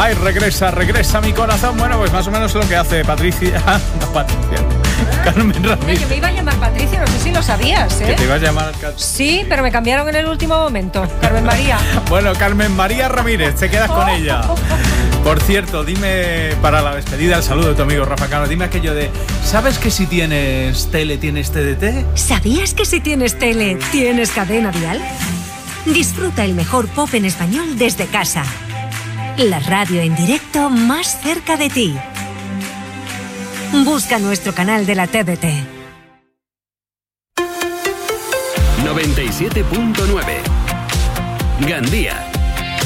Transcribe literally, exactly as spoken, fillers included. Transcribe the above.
Ay, regresa, regresa mi corazón. Bueno, pues más o menos lo que hace Patricia. No, Patricia. Carmen Ramírez. Oye, me iba a llamar Patricia, no sé si lo sabías, ¿eh? Que te iba a llamar... Sí, pero me cambiaron en el último momento. Carmen María. Bueno, Carmen María Ramírez, te quedas con ella. Por cierto, dime para la despedida, el saludo de tu amigo Rafa Cano, dime aquello de, ¿sabes que si tienes tele, tienes T D T? ¿Sabías que si tienes tele, tienes cadena dial? Disfruta el mejor pop en español desde casa. La radio en directo más cerca de ti. Busca nuestro canal de la T D T. noventa y siete punto nueve Gandía.